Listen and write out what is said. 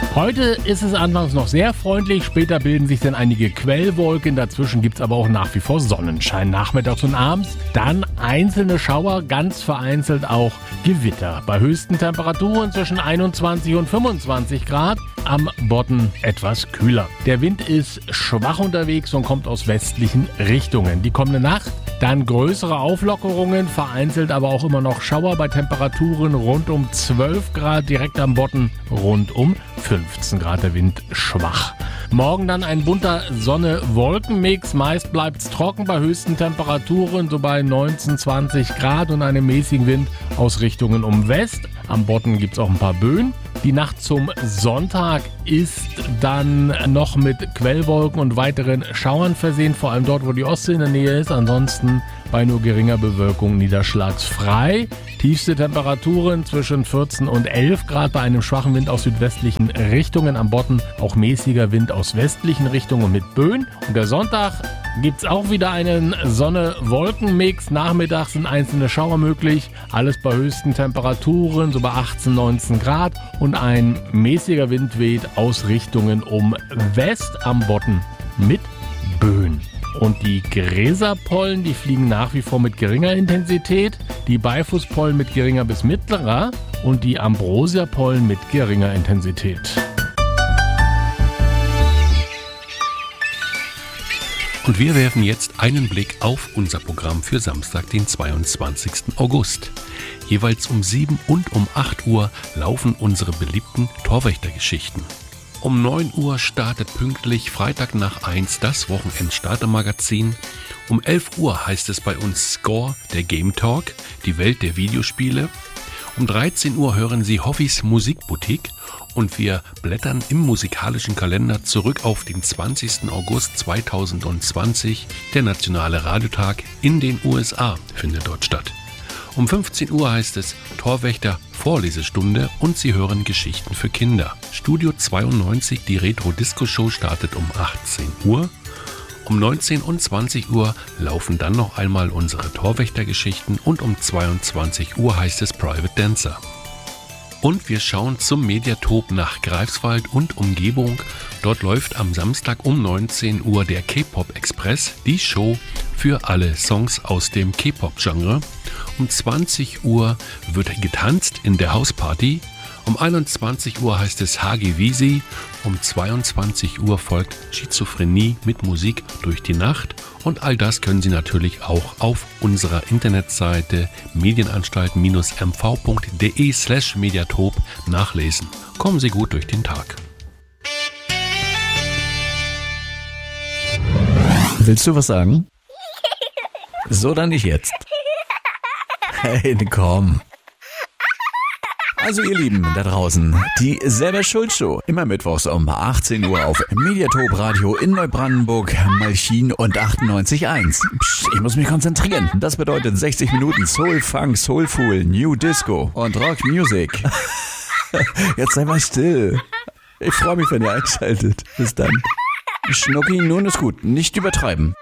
Heute ist es anfangs noch sehr freundlich, später bilden sich dann einige Quellwolken, dazwischen gibt es aber auch nach wie vor Sonnenschein nachmittags und abends. Dann einzelne Schauer, ganz vereinzelt auch Gewitter. Bei höchsten Temperaturen zwischen 21 und 25 Grad, am Bodden etwas kühler. Der Wind ist schwach unterwegs und kommt aus westlichen Richtungen. Die kommende Nacht dann größere Auflockerungen, vereinzelt aber auch immer noch Schauer bei Temperaturen rund um 12 Grad, direkt am Bodden rund um 15 Grad, der Wind schwach. Morgen dann ein bunter Sonne-Wolken-Mix, meist bleibt's trocken bei höchsten Temperaturen, so bei 19, 20 Grad und einem mäßigen Wind aus Richtungen um West. Am Bodden gibt's auch ein paar Böen. Die Nacht zum Sonntag ist dann noch mit Quellwolken und weiteren Schauern versehen, vor allem dort, wo die Ostsee in der Nähe ist. Ansonsten bei nur geringer Bewölkung niederschlagsfrei. Tiefste Temperaturen zwischen 14 und 11 Grad bei einem schwachen Wind aus südwestlichen Richtungen. Am Bodden auch mäßiger Wind aus westlichen Richtungen mit Böen. Und der Sonntag gibt's auch wieder einen Sonne-Wolken-Mix. Nachmittags sind einzelne Schauer möglich. Alles bei höchsten Temperaturen, so bei 18, 19 Grad. Und ein mäßiger Wind weht aus Richtungen um West am Bodden mit Böen. Und die Gräserpollen, die fliegen nach wie vor mit geringer Intensität, die Beifußpollen mit geringer bis mittlerer und die Ambrosiapollen mit geringer Intensität. Und wir werfen jetzt einen Blick auf unser Programm für Samstag, den 22. August. Jeweils um 7 und um 8 Uhr laufen unsere beliebten Torwächtergeschichten. Um 9 Uhr startet pünktlich Freitag nach 1 das Wochenend-Starter-Magazin. Um 11 Uhr heißt es bei uns Score, der Game Talk, die Welt der Videospiele. Um 13 Uhr hören Sie Hoffis Musikboutique und wir blättern im musikalischen Kalender zurück auf den 20. August 2020. Der Nationale Radiotag in den USA findet dort statt. Um 15 Uhr heißt es Torwächter Vorlesestunde und Sie hören Geschichten für Kinder. Studio 92, die Retro-Disco-Show startet um 18 Uhr. Um 19 und 20 Uhr laufen dann noch einmal unsere Torwächtergeschichten und um 22 Uhr heißt es Private Dancer. Und wir schauen zum Mediatop nach Greifswald und Umgebung. Dort läuft am Samstag um 19 Uhr der K-Pop Express, die Show für alle Songs aus dem K-Pop-Genre. Um 20 Uhr wird getanzt in der Hausparty. Um 21 Uhr heißt es Hagi-Wisi. Um 22 Uhr folgt Schizophrenie mit Musik durch die Nacht. Und all das können Sie natürlich auch auf unserer Internetseite medienanstalt-mv.de/mediatop nachlesen. Kommen Sie gut durch den Tag. Willst du was sagen? So, dann nicht jetzt. Hey, komm. Also ihr Lieben da draußen, die Selber-Schuld-Show. Immer mittwochs um 18 Uhr auf Mediatop Radio in Neubrandenburg, Malchin und 98.1. Psst, ich muss mich konzentrieren. Das bedeutet 60 Minuten Soul, Funk, Soulful, New Disco und Rock Music. Jetzt sei mal still. Ich freue mich, wenn ihr einschaltet. Bis dann. Schnucki, nun ist gut. Nicht übertreiben.